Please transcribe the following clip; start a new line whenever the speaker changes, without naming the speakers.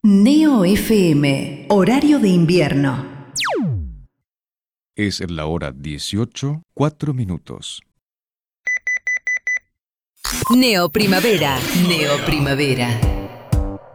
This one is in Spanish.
Neo FM, horario de invierno.
Es la hora 18:04.
Neo Primavera. Neo Primavera.